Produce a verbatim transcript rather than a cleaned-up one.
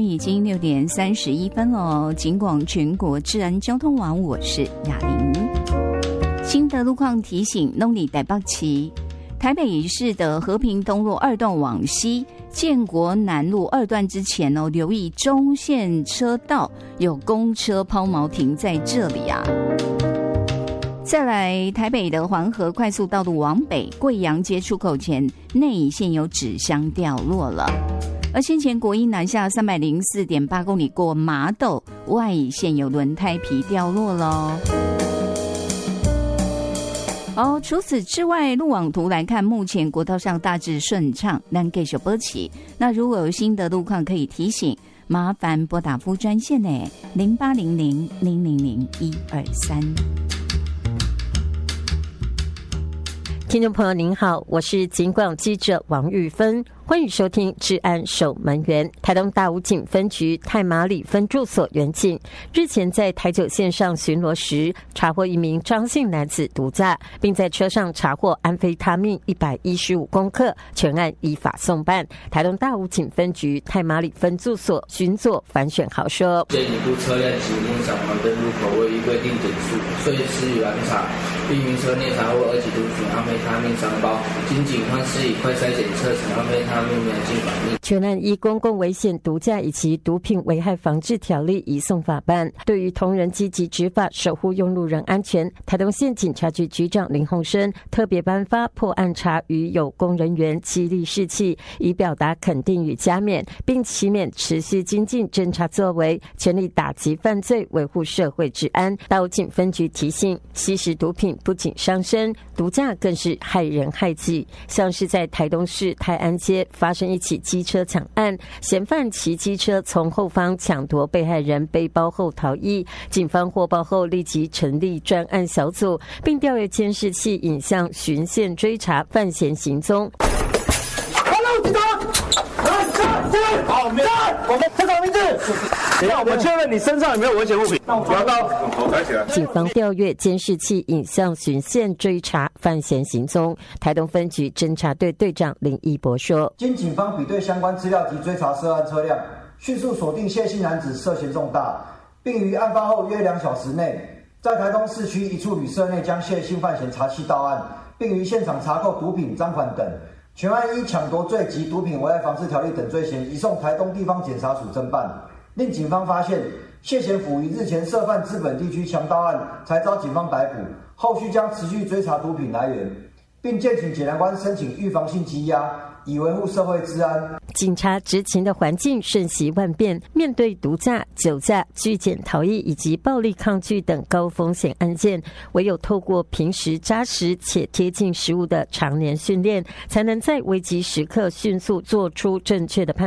已经六点三十一分了。警广全国治安交通网，我是雅玲。新的路况提醒：弄里台北市台北市的和平东路二段往西，建国南路二段之前哦，留意中线车道有公车抛锚停在这里啊。再来，台北的环河快速道路往北，贵阳街出口前内乙线有纸箱掉落了。而先前国一南下三百零四点八公里过麻豆，外乙线有轮胎皮掉落了。哦，除此之外，路网图来看，目前国道上大致顺畅，但继续保持。那如果有新的路况可以提醒，麻烦拨打服务专线呢，零八零零零零零一二三。 听众朋友您好，我是警广记者王玉芬，欢迎收听治安守门员。台东大武警分局太麻里分驻所员警日前在台九线上巡逻时，查获一名张姓男子毒驾，并在车上查获安非他命一百一十五公克，全案依法送办。台东大武警分局太麻里分驻所巡佐樊选豪说： 这一部车辆指令上黄灯入口未依规定点数，遂施予拦查，并于车内查获二级毒品安非他命商包，经警方施以快筛检测成安非他命阳性反应。 全案依公共危险毒驾以及毒品危害防治条例移送法办。对于同仁积极执法，守护用路人安全，台东县警察局局长林鸿生特别颁发破案查与有功人员激励士气，以表达肯定与嘉勉，并期勉持续精进侦查作为，全力打击犯罪，维护社会治安。大武警分局提醒，吸食毒品不仅伤身，毒驾更是害人害己。像是在台东市泰安街发生一起机车抢案，嫌犯骑机车从后方抢夺被害人背包后逃逸，警方获报后立即成立专案小组，并调阅监视器影像循线追查犯嫌行踪。 Hello， 警察，来站住！好，没有，我们叫什么名字？等一下，我们确认你身上有没有危险物品。不要刀，头抬起来。警方调阅监视器影像循线追查犯嫌行踪。台东分局侦查队队长林一博说： 经警方比对相关资料及追查涉案车辆，迅速锁定谢姓男子涉嫌重大，并于案发后约两小时内，在台东市区一处旅社内将谢姓犯嫌查缉到案，并于现场查扣毒品、赃款等。全案依抢夺罪及毒品危害防治条例等罪嫌，移送台东地方检察署侦办。令警方发现谢嫌府于日前涉犯资本地区强盗案，才遭警方逮捕，后续将持续追查毒品来源，并建请检察官申请预防性羁押，以维护社会治安。 警察执勤的环境瞬息万变，面对毒驾、酒驾、拒检逃逸以及暴力抗拒等高风险案件，唯有透过平时扎实且贴近实务的常年训练，才能在危急时刻迅速做出正确的判断。